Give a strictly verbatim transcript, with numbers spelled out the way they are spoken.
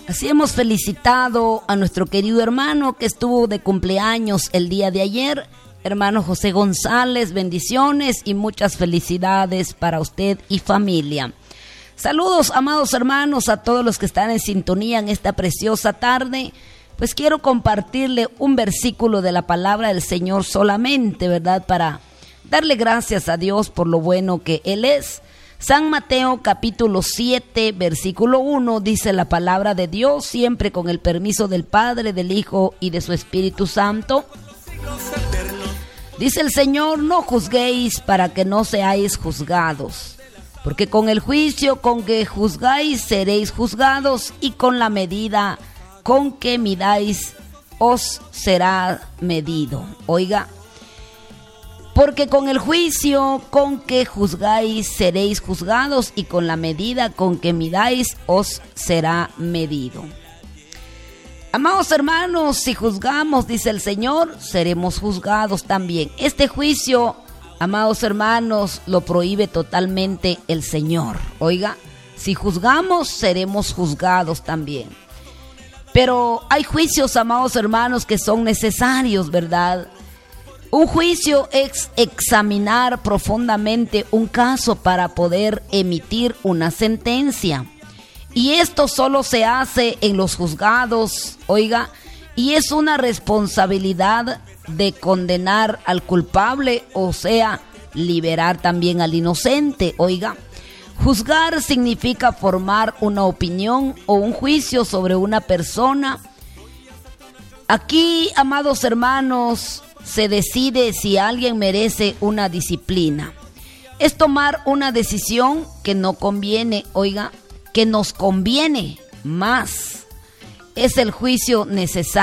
Así hemos felicitado a nuestro querido hermano que estuvo de cumpleaños el día de ayer, hermano José González. Bendiciones y muchas felicidades para usted y familia. Saludos, amados hermanos, a todos los que están en sintonía en esta preciosa tarde. Pues quiero compartirle un versículo de la palabra del Señor solamente, ¿verdad? Para darle gracias a Dios por lo bueno que Él es. San Mateo capítulo siete, versículo uno, dice la palabra de Dios, siempre con el permiso del Padre, del Hijo y de su Espíritu Santo. Dice el Señor: no juzguéis para que no seáis juzgados, porque con el juicio con que juzgáis seréis juzgados, y con la medida con que midáis os será medido. Oiga, porque con el juicio con que juzgáis seréis juzgados, y con la medida con que midáis os será medido. Amados hermanos, si juzgamos, dice el Señor, seremos juzgados también. Este juicio, amados hermanos, lo prohíbe totalmente el Señor. Oiga, si juzgamos, seremos juzgados también. Pero hay juicios, amados hermanos, que son necesarios, ¿verdad? Un juicio es examinar profundamente un caso para poder emitir una sentencia. Y esto solo se hace en los juzgados, oiga, y es una responsabilidad de condenar al culpable, o sea, liberar también al inocente, oiga. Juzgar significa formar una opinión o un juicio sobre una persona. Aquí, amados hermanos, se decide si alguien merece una disciplina. Es tomar una decisión que no conviene, oiga, que nos conviene más. Es el juicio necesario.